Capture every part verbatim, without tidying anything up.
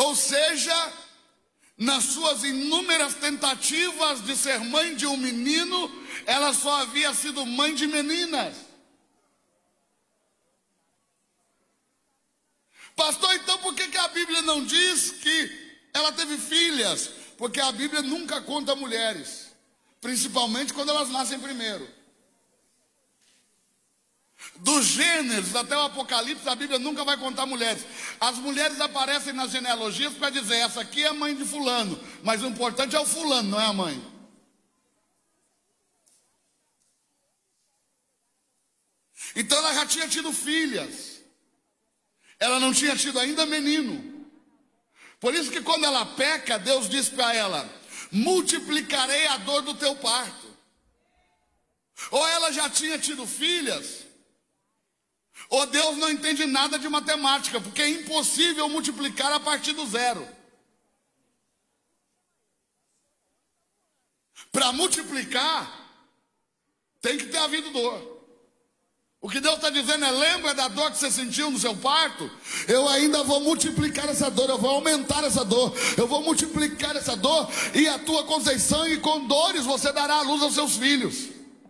Ou seja, nas suas inúmeras tentativas de ser mãe de um menino, ela só havia sido mãe de meninas. Pastor, então por que que a Bíblia não diz que ela teve filhas? Porque a Bíblia nunca conta mulheres, principalmente quando elas nascem primeiro. Dos Gênesis até o Apocalipse, a Bíblia nunca vai contar mulheres. As mulheres aparecem nas genealogias para dizer, essa aqui é a mãe de fulano, mas o importante é o fulano, não é a mãe. Então ela já tinha tido filhas, ela não tinha tido ainda menino. Por isso que quando ela peca, Deus diz para ela, multiplicarei a dor do teu parto. Ou ela já tinha tido filhas, ou Deus não entende nada de matemática, porque é impossível multiplicar a partir do zero. Para multiplicar, tem que ter havido dor. O que Deus está dizendo é, lembra da dor que você sentiu no seu parto? Eu ainda vou multiplicar essa dor, eu vou aumentar essa dor, eu vou multiplicar essa dor, e a tua conceição, e com dores você dará a luz aos seus filhos.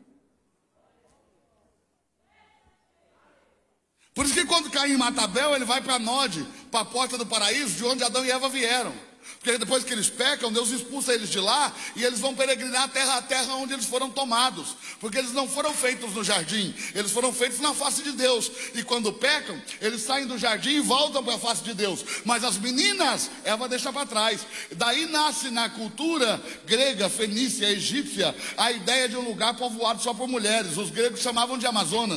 Por isso que quando Caim mata Abel, ele vai para Nod, para a porta do paraíso, de onde Adão e Eva vieram. Porque depois que eles pecam, Deus expulsa eles de lá, e eles vão peregrinar terra a terra onde eles foram tomados. Porque eles não foram feitos no jardim, eles foram feitos na face de Deus. E quando pecam, eles saem do jardim e voltam para a face de Deus. Mas as meninas, Eva deixa para trás. Daí nasce na cultura grega, fenícia, egípcia, a ideia de um lugar povoado só por mulheres. Os gregos chamavam de Amazonas.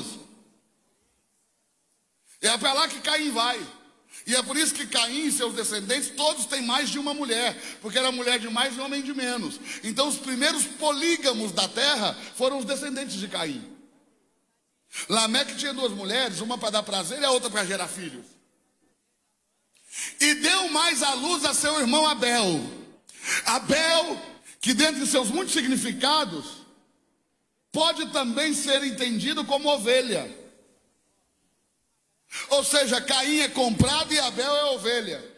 É para lá que Caim vai. E é por isso que Caim e seus descendentes, todos têm mais de uma mulher, porque era mulher de mais e homem de menos. Então os primeiros polígamos da terra foram os descendentes de Caim. Lameque tinha duas mulheres, uma para dar prazer e a outra para gerar filhos. E deu mais à luz a seu irmão Abel. Abel, que dentre seus muitos significados, pode também ser entendido como ovelha. Ou seja, Caim é comprado e Abel é ovelha.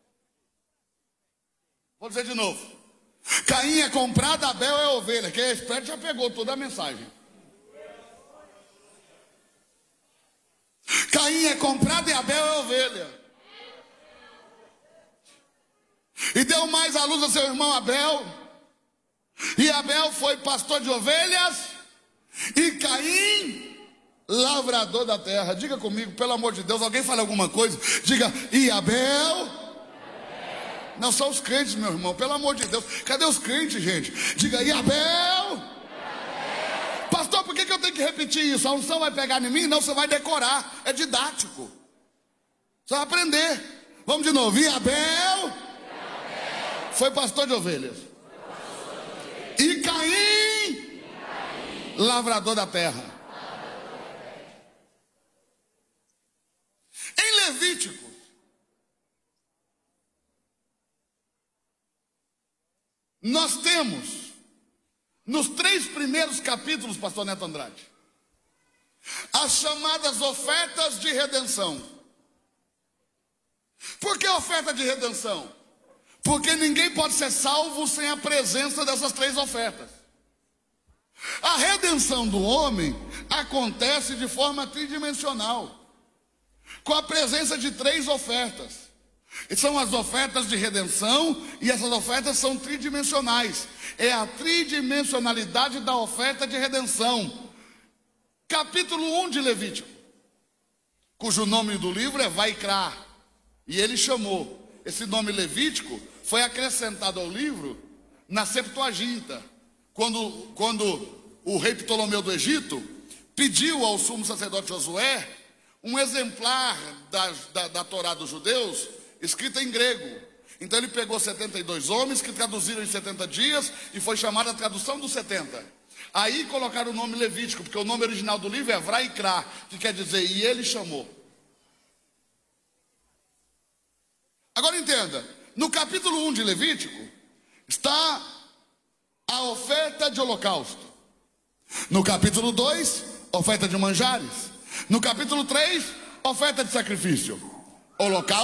Vou dizer de novo. Caim é comprado, Abel é ovelha. Quem é esperto já pegou toda a mensagem. Caim é comprado e Abel é ovelha. E deu mais à luz a seu irmão Abel. E Abel foi pastor de ovelhas. E Caim, lavrador da terra. Diga comigo, pelo amor de Deus, alguém fala alguma coisa? Diga, e Abel? Não são os crentes, meu irmão, pelo amor de Deus. Cadê os crentes, gente? Diga, e Abel? Pastor, por que que eu tenho que repetir isso? A unção vai pegar em mim? Não, você vai decorar. É didático. Você vai aprender. Vamos de novo. E Abel? Foi pastor de ovelhas. E Caim? Lavrador da terra. Em Levítico, nós temos, nos três primeiros capítulos, pastor Neto Andrade, as chamadas ofertas de redenção. Por que oferta de redenção? Porque ninguém pode ser salvo sem a presença dessas três ofertas. A redenção do homem acontece de forma tridimensional, com a presença de três ofertas. E são as ofertas de redenção, e essas ofertas são tridimensionais. É a tridimensionalidade da oferta de redenção. Capítulo um de Levítico, cujo nome do livro é Vaikra, e ele chamou, esse nome Levítico foi acrescentado ao livro na Septuaginta, quando, quando o rei Ptolomeu do Egito pediu ao sumo sacerdote Josué um exemplar da, da, da Torá dos judeus, escrita em grego. Então ele pegou setenta e dois homens que traduziram em setenta dias, e foi chamada a tradução dos setenta. Aí colocaram o nome Levítico, porque o nome original do livro é Vaikra, que quer dizer, e ele chamou. Agora entenda, no capítulo um de Levítico, está a oferta de holocausto. No capítulo dois, oferta de manjares. No capítulo três, oferta de sacrifício. Holocausto.